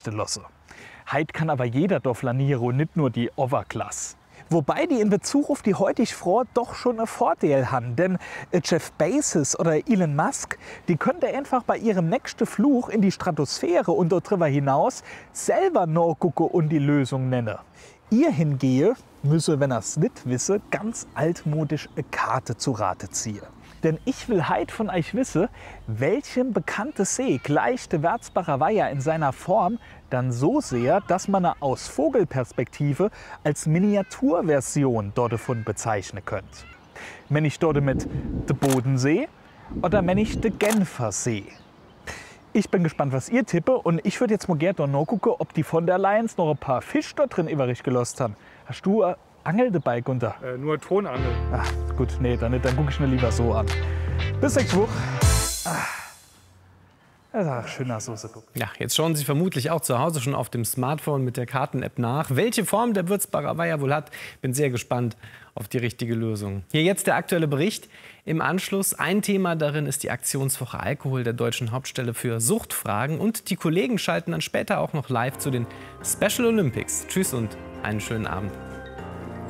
lassen. Heit kann aber jeder da flanieren und nicht nur die Overklasse. Wobei die in Bezug auf die heutige Frau doch schon einen Vorteil haben. Denn Jeff Bezos oder Elon Musk, die könnte einfach bei ihrem nächsten Fluch in die Stratosphäre und darüber hinaus selber nachgucken und die Lösung nennen. Ihr hingehe, müsse, wenn er es nicht wisse, ganz altmodisch eine Karte zu Rate ziehen. Denn ich will heit von euch wissen, welchem bekannte See gleicht der Wärzbacher Weiher in seiner Form dann so sehr, dass man er aus Vogelperspektive als Miniaturversion dort davon bezeichnen könnte. Wenn ich dort mit der Bodensee oder wenn ich der Genfer See. Ich bin gespannt, was ihr tippe, und ich würde jetzt mal gerne noch gucken, ob die von der Lions noch ein paar Fisch dort drin übrig gelost haben. Hast du Angel dabei, Gunther? Nur Tonangel. Ach, gut, nee, dann gucke ich mir lieber so an. Bis nächste Woche. Das ist auch schön nach Soße gucken. Ja, jetzt schauen Sie vermutlich auch zu Hause schon auf dem Smartphone mit der Karten-App nach, welche Form der Würzbacher Weiher wohl hat. Bin sehr gespannt auf die richtige Lösung. Hier jetzt der aktuelle Bericht. Im Anschluss ein Thema darin ist die Aktionswoche Alkohol der Deutschen Hauptstelle für Suchtfragen. Und die Kollegen schalten dann später auch noch live zu den Special Olympics. Tschüss und einen schönen Abend.